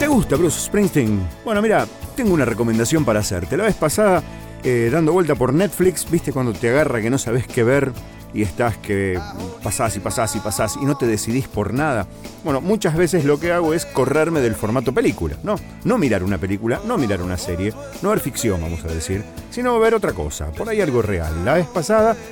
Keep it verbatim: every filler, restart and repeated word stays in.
¿Te gusta Bruce Springsteen? Bueno, mira, tengo una recomendación para hacerte. La vez pasada, eh, dando vuelta por Netflix, ¿viste cuando te agarra que no sabes qué ver y estás que pasás y pasás y pasás y no te decidís por nada? Bueno, muchas veces lo que hago es correrme del formato película, ¿no? No mirar una película, no mirar una serie, no ver ficción, vamos a decir, sino ver otra cosa, por ahí algo real. La vez pasada